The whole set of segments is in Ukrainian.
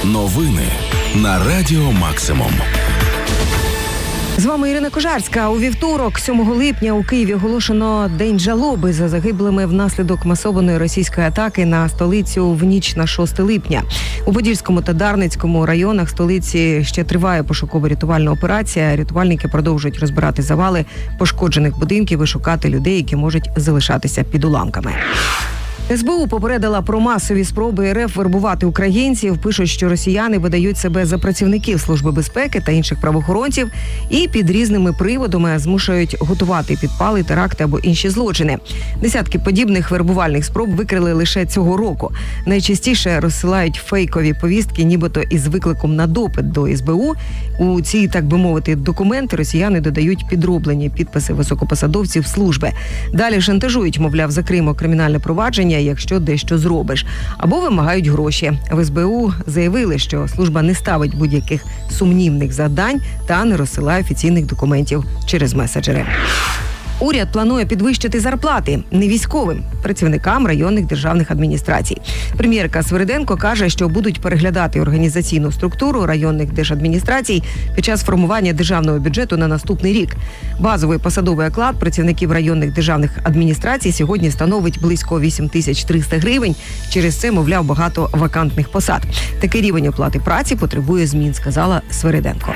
Новини на Радіо Максимум. З вами Ірина Кожарська. У вівторок, 7 липня, у Києві оголошено День жалоби за загиблими внаслідок масованої російської атаки на столицю в ніч на 6 липня. У Подільському та Дарницькому районах столиці ще триває пошуково-рятувальна операція. Рятувальники продовжують розбирати завали пошкоджених будинків і шукати людей, які можуть залишатися під уламками. СБУ попередила про масові спроби РФ вербувати українців. Пишуть, що росіяни видають себе за працівників Служби безпеки та інших правоохоронців і під різними приводами змушують готувати підпали, теракти або інші злочини. Десятки подібних вербувальних спроб викрили лише цього року. Найчастіше розсилають фейкові повістки, нібито із викликом на допит до СБУ. У ці, так би мовити, документи росіяни додають підроблені підписи високопосадовців служби. Далі шантажують, мовляв, закриємо кримінальне провадження, якщо дещо зробиш. Або вимагають гроші. В СБУ заявили, що служба не ставить будь-яких сумнівних завдань та не розсилає офіційних документів через меседжери. Уряд планує підвищити зарплати не військовим працівникам районних державних адміністрацій. Прем'єрка Свериденко каже, що будуть переглядати організаційну структуру районних держадміністрацій під час формування державного бюджету на наступний рік. Базовий посадовий оклад працівників районних державних адміністрацій сьогодні становить близько 8300 гривень. Через це, мовляв, багато вакантних посад. Такий рівень оплати праці потребує змін, сказала Свериденко.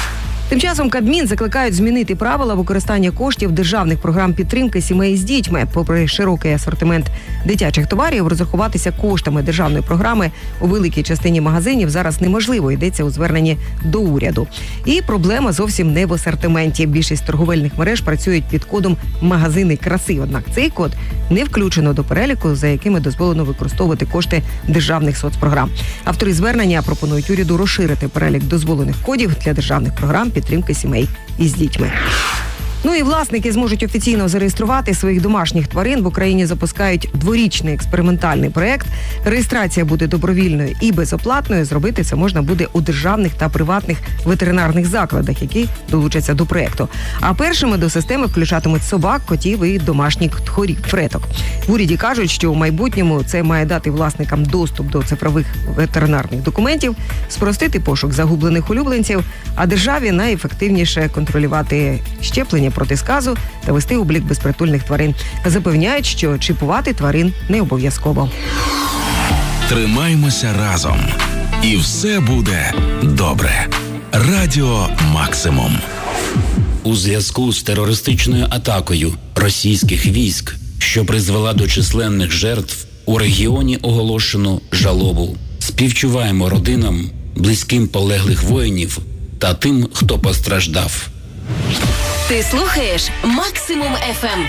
Тим часом Кабмін закликають змінити правила використання коштів державних програм підтримки сімей з дітьми. Попри широкий асортимент дитячих товарів, розрахуватися коштами державної програми у великій частині магазинів зараз неможливо, йдеться у зверненні до уряду. І проблема зовсім не в асортименті. Більшість торговельних мереж працюють під кодом «Магазини краси». Однак цей код не включено до переліку, за якими дозволено використовувати кошти державних соцпрограм. Автори звернення пропонують уряду розширити перелік дозволених кодів для державних програм підтримки сімей із дітьми. Ну і власники зможуть офіційно зареєструвати своїх домашніх тварин. В Україні запускають дворічний експериментальний проєкт. Реєстрація буде добровільною і безоплатною. Зробити це можна буде у державних та приватних ветеринарних закладах, які долучаться до проєкту. А першими до системи включатимуть собак, котів і домашніх тхорів-фреток. В уряді кажуть, що у майбутньому це має дати власникам доступ до цифрових ветеринарних документів, спростити пошук загублених улюбленців, а державі найефективніше контролювати щеплення проти сказу та вести облік безпритульних тварин. Запевняють, що чіпувати тварин не обов'язково. Тримаймося разом. І все буде добре. Радіо Максимум. У зв'язку з терористичною атакою російських військ, що призвела до численних жертв, у регіоні оголошено жалобу. Співчуваємо родинам, близьким полеглих воїнів та тим, хто постраждав. Ти слухаєш Максимум FM.